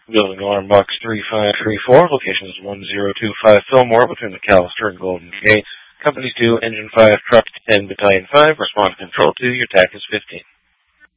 Building Alarm Box 3534, location is 1025 Fillmore between the McAllister and Golden Gate. Companies 2, Engine 5, Truck 10, Battalion 5, Response Control 2, your TAC is 15.